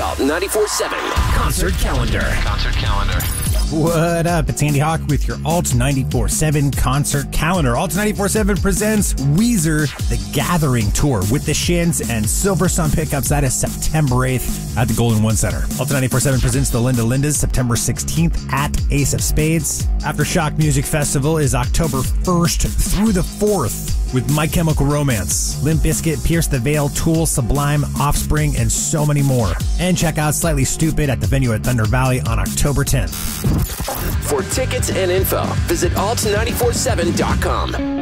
Alt 94.7 Concert Calendar. What up? It's Andy Hawk with your Alt 94.7 Concert Calendar. Alt 94.7 presents Weezer The Gathering Tour with the Shins and Silversun Pickups. That is September 8th at the Golden One Center. Alt 94.7 presents the Linda Lindas September 16th at Ace of Spades. Aftershock Music Festival is October 1st through the 4th with My Chemical Romance, Limp Bizkit, Pierce the Veil, Tool, Sublime, Offspring, and so many more. And check out Slightly Stoopid at the venue at Thunder Valley on October 10th. For tickets and info, visit alt947.com.